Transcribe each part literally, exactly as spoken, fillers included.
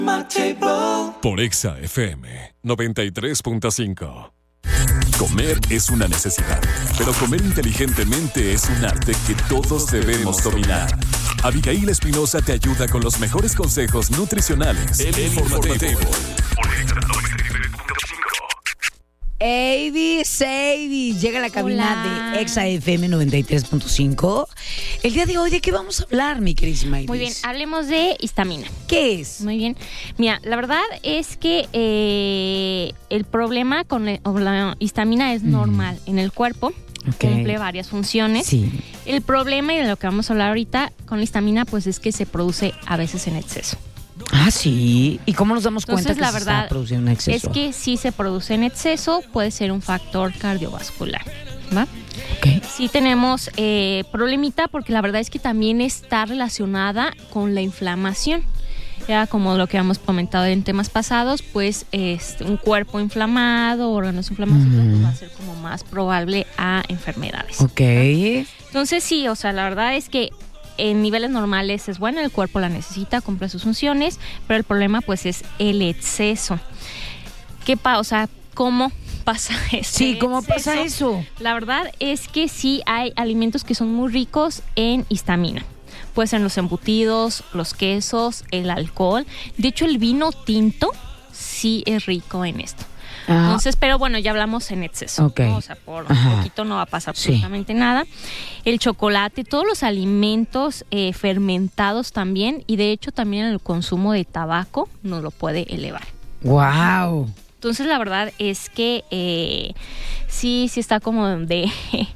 Por Exa F M noventa y tres punto cinco. Comer es una necesidad, pero comer inteligentemente es un arte que todos debemos dominar. Abigail Espinosa te ayuda con los mejores consejos nutricionales. El Informatable. Avis, Avis, llega a la cabina Hola. de Exa F M noventa y tres punto cinco. El día de hoy, ¿de qué vamos a hablar, mi queridísima Avis? Muy bien, hablemos de histamina. ¿Qué es? Muy bien. Mira, la verdad es que eh, el problema con el- o la histamina es normal en el cuerpo. Ok. Cumple varias funciones. Sí. El problema, y de lo que vamos a hablar ahorita con la histamina, pues es que se produce a veces en exceso. Ah, sí. ¿Y cómo nos damos Entonces, cuenta que la se verdad está produciendo un exceso? Es que si se produce en exceso, puede ser un factor cardiovascular. ¿Va? Ok. Sí tenemos eh, problemita porque la verdad es que también está relacionada con la inflamación. Ya como lo que hemos comentado en temas pasados, pues este, un cuerpo inflamado, órganos inflamados, Ujú. pues va a ser como más probable a enfermedades. Ok. Entonces sí, o sea, la verdad es que en niveles normales es bueno, el cuerpo la necesita, cumple sus funciones, pero el problema pues es el exceso. ¿Qué pasa? O sea, ¿cómo pasa eso? Sí, ¿cómo pasa eso? La verdad es que sí hay alimentos que son muy ricos en histamina. Puede ser los embutidos, los quesos, el alcohol. De hecho, el vino tinto sí es rico en esto. Ah, Entonces, pero bueno, ya hablamos en exceso, Ok. ¿no? O sea, por Ajá. un poquito no va a pasar Sí. absolutamente nada. El chocolate, todos los alimentos eh, fermentados también, y de hecho también el consumo de tabaco nos lo puede elevar. wow. Entonces, la verdad es que eh, sí, sí está como de,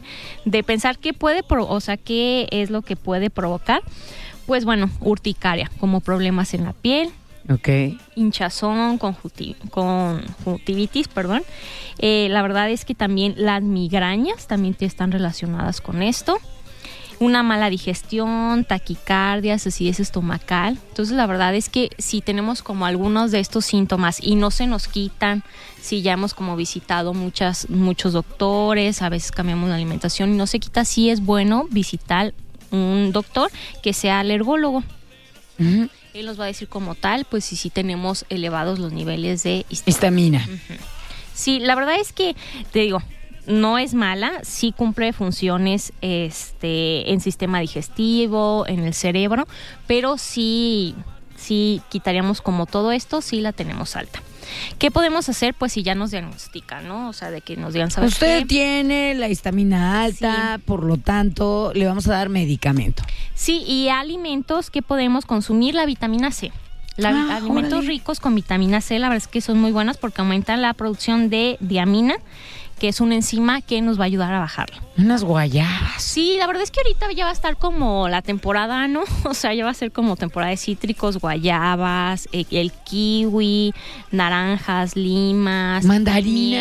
de pensar qué puede, pro- o sea, qué es lo que puede provocar. Pues bueno, urticaria, como problemas en la piel, Ok. hinchazón, conjunti- conjuntivitis, perdón. Eh, la verdad es que también las migrañas también te están relacionadas con esto. Una mala digestión, taquicardia, acidez estomacal. Entonces, la verdad es que si tenemos como algunos de estos síntomas y no se nos quitan, si ya hemos como visitado muchas, muchos doctores, a veces cambiamos la alimentación y no se quita, sí es bueno visitar un doctor que sea alergólogo. Ujú. Él nos va a decir como tal, pues si sí tenemos elevados los niveles de histamina. Histamina. Sí, la verdad es que, te digo, no es mala, sí cumple funciones este, en sistema digestivo, en el cerebro, pero sí, sí quitaríamos como todo esto, sí la tenemos alta. ¿Qué podemos hacer? Pues si ya nos diagnostican, ¿no? O sea, de que nos digan, ¿sabes Usted qué? tiene la histamina alta, por lo tanto, le vamos a dar medicamento. Sí, y alimentos que podemos consumir, la vitamina C. La, Ah, alimentos órale. ricos con vitamina C, la verdad es que son muy buenas porque aumentan la producción de diamina, que es una enzima que nos va a ayudar a bajarla. Unas guayabas. Sí, la verdad es que ahorita ya va a estar como la temporada, ¿no? O sea, ya va a ser como temporada de cítricos, guayabas, eh, el kiwi, naranjas, limas, Mandarina.